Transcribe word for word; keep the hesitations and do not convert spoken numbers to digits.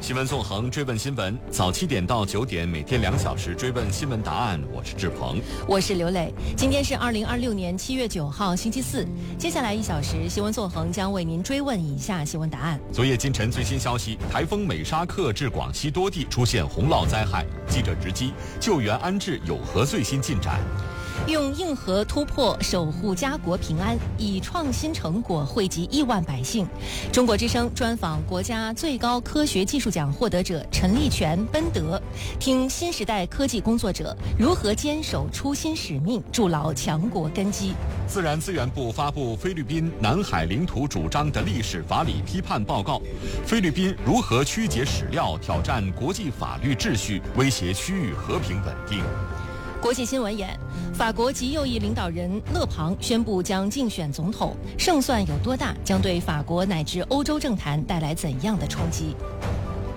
新闻纵横，追问新闻，早七点到九点，每天两小时追问新闻答案。我是志鹏， 我是刘磊。今天是二零二六年七月九号，星期四。接下来一小时，新闻纵横将为您追问以下新闻答案。 昨夜今晨最新消息，台风美沙克致广西多地出现洪涝灾害，记者直击救援安置有何最新进展？ 用硬核突破守护家国平安，以创新成果惠及亿万百姓。中国之声专访国家最高科学技术奖获得者陈立全、奔德，听新时代科技工作者如何坚守初心使命，筑牢强国根基。 自然资源部发布菲律宾南海领土主张的历史法理批判报告，菲律宾如何曲解史料，挑战国际法律秩序，威胁区域和平稳定。 国际新闻眼，法国极右翼领导人勒庞宣布将竞选总统，胜算有多大，将对法国乃至欧洲政坛带来怎样的冲击？